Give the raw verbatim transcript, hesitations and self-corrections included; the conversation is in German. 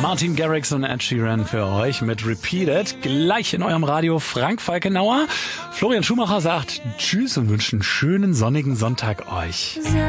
Martin Garrix und Ed Sheeran für euch mit Repeated. Gleich in eurem Radio Frank Falkenauer. Florian Schumacher sagt Tschüss und wünscht einen schönen sonnigen Sonntag euch.